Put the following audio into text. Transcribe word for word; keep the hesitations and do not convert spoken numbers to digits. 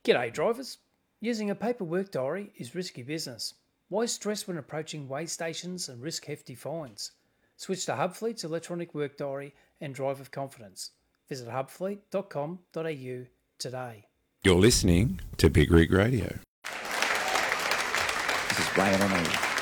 G'day drivers. Using a paper work diary is risky business. Why stress when approaching weigh stations and risk hefty fines? Switch to Hubfleet's electronic work diary and drive with confidence. Visit hubfleet dot com dot a u today. You're listening to Big Rig Radio. This is Ray on